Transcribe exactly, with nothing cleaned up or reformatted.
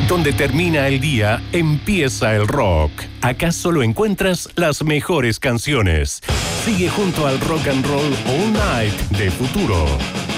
Donde termina el día, empieza el rock. Acá solo encuentras las mejores canciones. Sigue junto al Rock and Roll All Night de Futuro.